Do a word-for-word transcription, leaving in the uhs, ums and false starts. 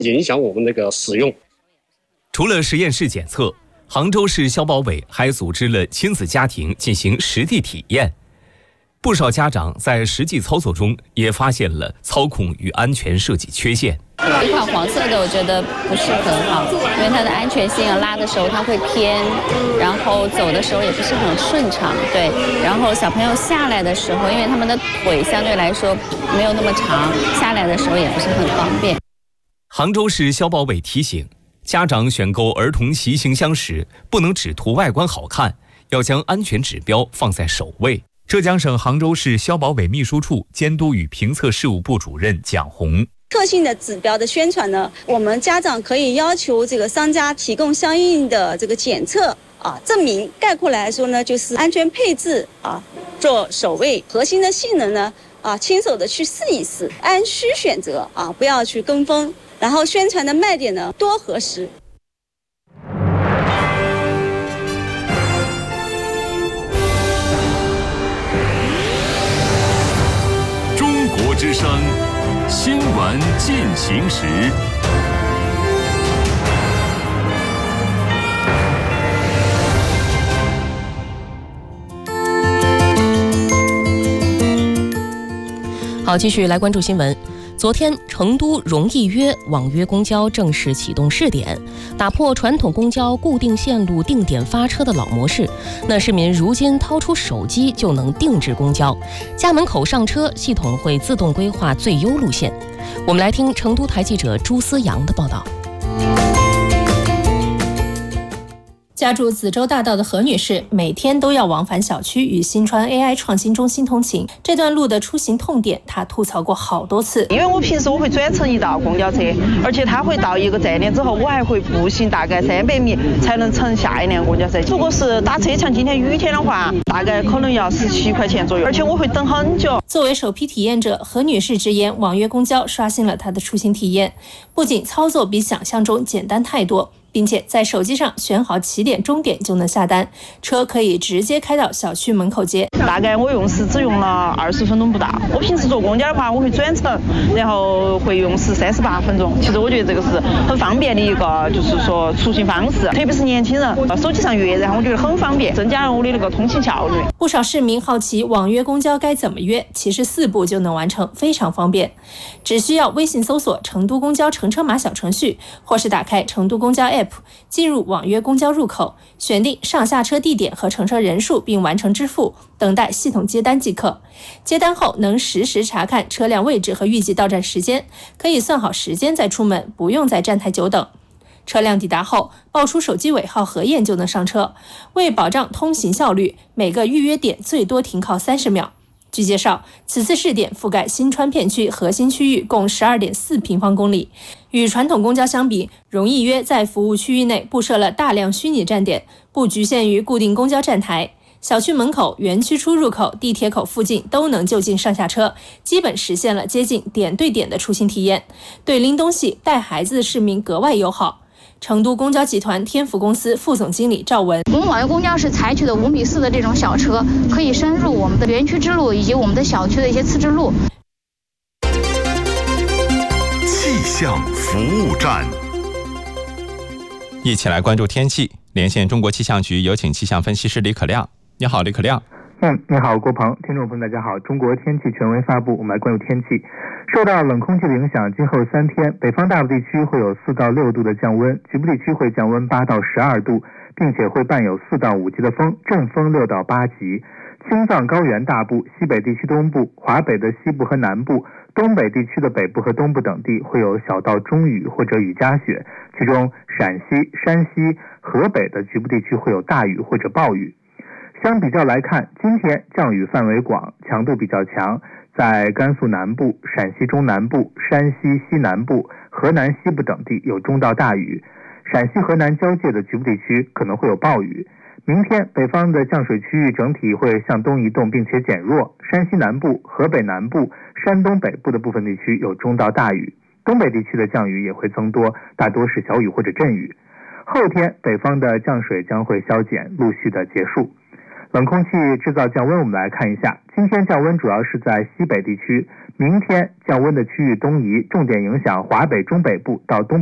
影响我们那个使用。 除了实验室检测，杭州市消保委还组织了亲子家庭进行实地体验。不少家长在实际操作中也发现了操控与安全设计缺陷。 一款黄色的我觉得不是很好，因为它的安全性啊，拉的时候它会偏，然后走的时候也不是很顺畅，对。然后小朋友下来的时候，因为他们的腿相对来说没有那么长，下来的时候也不是很方便。 杭州市消保委提醒，家长选购儿童骑行箱时，不能只图外观好看，要将安全指标放在首位。浙江省杭州市消保委秘书处监督与评测事务部主任蒋红。 特性的指标的宣传呢，我们家长可以要求这个商家提供相应的这个检测啊证明。概括来说呢，就是安全配置啊做首位，核心的性能呢啊亲手的去试一试，按需选择啊，不要去跟风。然后宣传的卖点呢多核实。 中国之声新闻进行时。 好，继续来关注新闻。昨天，成都容易约网约公交正式启动试点，打破传统公交固定线路定点发车的老模式。那市民如今掏出手机就能定制公交，家门口上车，系统会自动规划最优路线。我们来听成都台记者朱思阳的报道。 家住子洲大道的何女士每天都要往返小区与新川 A I 创新中心通勤，这段路的出行痛点她吐槽过好多次。 因为我平时我会转乘一道公交车，而且它会到一个站点之后，我还会步行大概三百米才能乘下一辆公交车。如果是打车，像今天雨天的话，大概可能要十七块钱左右，而且我会等很久。 作为首批体验者，何女士直言网约公交刷新了她的出行体验，不仅操作比想象中简单太多，并且在手机上选好起点终点就能下单，车可以直接开到小区门口接。 大概我用时只用了二十分钟不到。我平时坐公交的话，我会转乘，然后会用时三十八分钟。其实我觉得这个是很方便的一个，就是说出行方式，特别是年轻人，手机上约，然后我觉得很方便，增加了我的那个通勤效率。 不少市民好奇网约公交该怎么约，其实四步就能完成，非常方便。只需要微信搜索成都公交乘车码小程序，或是打开成都公交 App，进入网约公交入口，选定上下车地点和乘车人数并完成支付，等待系统接单即可。接单后能实时查看车辆位置和预计到站时间，可以算好时间再出门，不用在站台久等。车辆抵达后，报出手机尾号核验就能上车。为保障通行效率，每个预约点最多停靠三十秒。据介绍，此次试点覆盖新川片区核心区域共 十二点四平方公里。与传统公交相比，容易约在服务区域内布设了大量虚拟站点，不局限于固定公交站台，小区门口、园区出入口、地铁口附近都能就近上下车，基本实现了接近点对点的出行体验，对拎东西、带孩子的市民格外友好。成都公交集团天福公司副总经理赵文， 我们网约公交是采取的五米四的这种小车，可以深入我们的园区之路以及我们的小区的一些次之路。 气象服务站， 一起来关注天气。连线中国气象局，有请气象分析师李可亮。你好，李可亮。 嗯，你好，郭鹏，听众朋友大家好。中国天气权威发布，我们来关注天气。受到冷空气的影响，今后三天北方大部地区会有四到六度的降温，局部地区会降温八到十二度，并且会伴有四到五级的风，阵风六到八级。青藏高原大部、西北地区东部、华北的西部和南部、东北地区的北部和东部等地会有小到中雨或者雨夹雪，其中陕西、山西、河北的局部地区会有大雨或者暴雨。相比较来看，今天降雨范围广，强度比较强，在甘肃南部、陕西中南部、山西西南部、河南西部等地有中到大雨，陕西河南交界的局部地区可能会有暴雨。明天北方的降水区域整体会向东移动并且减弱，山西南部、河北南部、山东北部的部分地区有中到大雨，东北地区的降雨也会增多，大多是小雨或者阵雨。后天北方的降水将会消减，陆续的结束。冷空气制造降温，我们来看一下。今天降温主要是在西北地区， 明天降温的区域东移，重点影响华北中北部到东